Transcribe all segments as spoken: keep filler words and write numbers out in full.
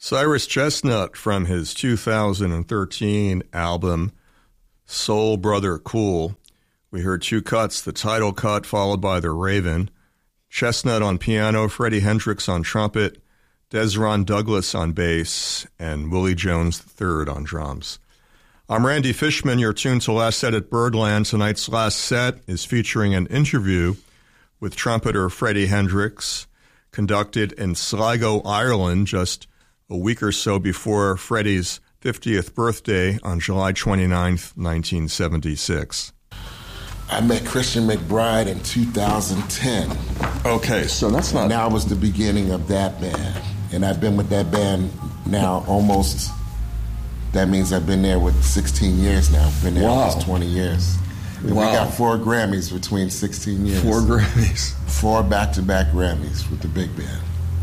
Cyrus Chestnut from his two thousand thirteen album, Soul Brother Cool. We heard two cuts, the title cut followed by The Raven. Chestnut on piano, Freddie Hendrix on trumpet, Desron Douglas on bass, and Willie Jones the third on drums. I'm Randy Fishman. You're tuned to Last Set at Birdland. Tonight's last set is featuring an interview with trumpeter Freddie Hendrix, conducted in Sligo, Ireland, just a week or so before Freddie's fiftieth birthday on July twenty-ninth, nineteen seventy-six. I met Christian McBride in two thousand ten. Okay, so that's not... And that was the beginning of that band. And I've been with that band now almost... That means I've been there with sixteen years now. I've been there Wow. almost twenty years. And Wow. we got four Grammys between sixteen years. Four Grammys. Four back-to-back Grammys with the big band.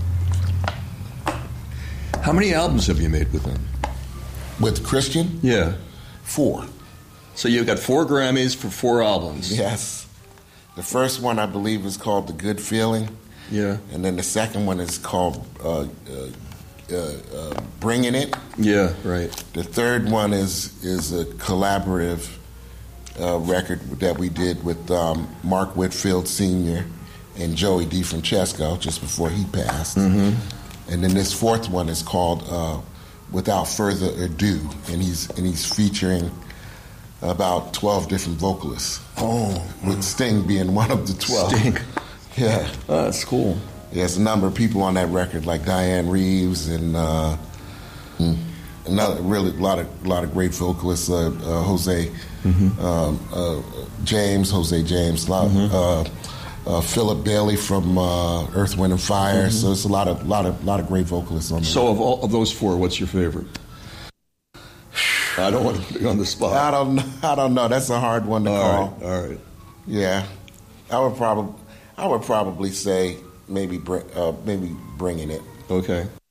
How many albums have you made with them? With Christian? Yeah. Four. So you've got four Grammys for four albums. Yes. The first one, I believe, is called The Good Feeling. Yeah. And then the second one is called uh, uh, uh, uh, Bringing It. Yeah, right. The third one is is a collaborative uh, record that we did with um, Mark Whitfield Senior and Joey DeFrancesco just before he passed. Mm-hmm. And then this fourth one is called uh, Without Further Ado, and he's and he's featuring about twelve different vocalists. Oh, with Sting being one of the twelve. Sting. Yeah. Oh, that's cool. There's a number of people on that record, like Diane Reeves and uh, another really lot of lot of great vocalists. Uh, uh, Jose Mm-hmm. um, uh, James, Jose James, lot, Mm-hmm. uh, uh, Philip Bailey from uh, Earth, Wind and Fire. Mm-hmm. So it's a lot of lot of lot of great vocalists on there. So of all of those four, what's your favorite? I don't want to put you on the spot. I don't know. I don't know. That's a hard one to all call. right, all right. Yeah, I would probably I would probably say maybe br- uh, maybe Bringing It. Okay.